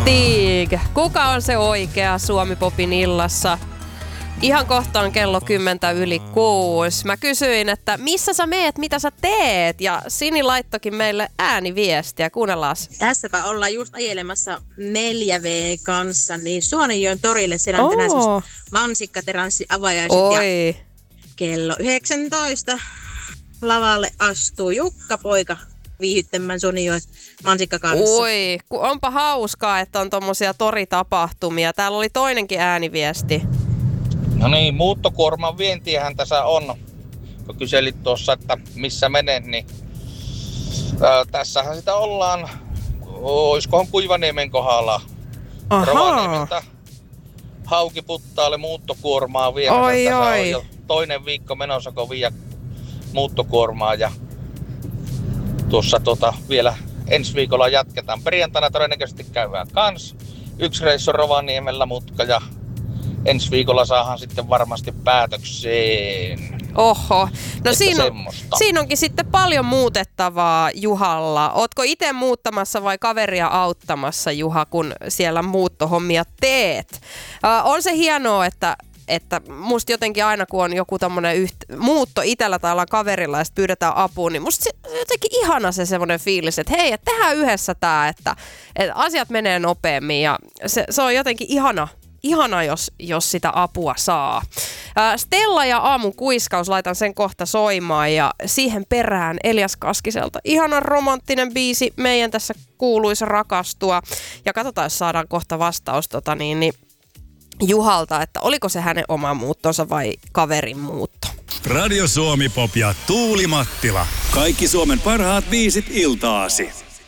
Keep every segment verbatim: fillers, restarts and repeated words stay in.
Stig, kuka on se oikea Suomi-popin illassa? Ihan kohta on kello kymmentä yli kuusi. Mä kysyin, että missä sä meet, mitä sä teet? Ja Sini laittokin meille ääniviestiä. Kuunnellaan. Tässäpä ollaan just ajelemassa neljä V kanssa, niin Suonenjoen torille. Siellä on tänään semmoiset mansikkateranssi-avajaiset. Oi. Ja kello yhdeksäntoista lavalle astuu Jukka Poika viihyttämään Suonenjoen mansikkakannassa. Oi, onpa hauskaa, että on tommosia toritapahtumia. Täällä oli toinenkin ääniviesti. No niin, muuttokuorman vientiähän tässä on. Kun kyselit tuossa, että missä menen, niin ää, tässähän sitä ollaan, oiskohan Kuivaniemen kohdalla. Ahaa. Rovaniemeltä Haukiputtaalle muuttokuormaa viemässä. Oi, Tässä oi. on jo toinen viikko menossa, kun vie muuttokuormaa ja tuossa tota, vielä ensi viikolla jatketaan. Perjantaina todennäköisesti käydään kans. Yksi reissu Rovaniemellä mutka ja ensi viikolla saadaan sitten varmasti päätökseen. Oho. No siinä, on, siinä onkin sitten paljon muutettavaa Juhalla. Ootko itse muuttamassa vai kaveria auttamassa, Juha, kun siellä muuttohommia teet? Äh, on se hienoa, että että musta jotenkin aina kun on joku tommonen yht- muutto itellä tai ollaan kaverilla ja sit pyydetään apua, niin musta se jotenkin ihana se semmonen fiilis, että hei, et tehdään yhdessä tää, että, että asiat menee nopeammin ja se, se on jotenkin ihana. Ihana, jos, jos sitä apua saa. Stella ja Aamun kuiskaus, laitan sen kohta soimaan ja siihen perään Elias Kaskiselta. Ihana romanttinen biisi, meidän tässä kuuluisa rakastua. Ja katsotaan, jos saadaan kohta vastaus tota niin, niin Juhalta, että oliko se hänen oma muuttonsa vai kaverin muutto. Radio Suomi Pop ja Tuuli Mattila. Kaikki Suomen parhaat biisit iltaasi.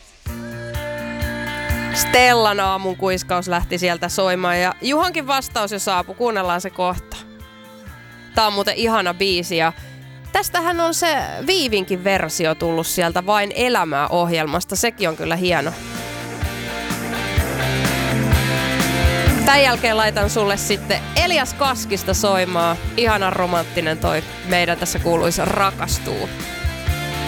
Stellan Aamun kuiskaus lähti sieltä soimaan ja Juhankin vastaus jo saapui. Kuunnellaan se kohta. Tää on muuten ihana biisi ja tästähän on se Viivinkin versio tullut sieltä Vain elämää -ohjelmasta. Sekin on kyllä hieno. Tän jälkeen laitan sulle sitten Elias Kaskista soimaan. Ihana romanttinen toi meidän tässä kuuluisa rakastuu.